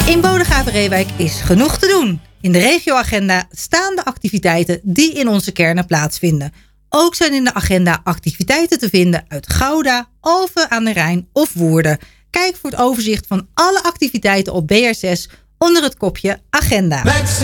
In Bodegraven-Reewijk is genoeg te doen. In de regioagenda staan de activiteiten die in onze kernen plaatsvinden. Ook zijn in de agenda activiteiten te vinden uit Gouda, Alphen aan de Rijn of Woerden. Kijk voor het overzicht van alle activiteiten op BR6 onder het kopje Agenda.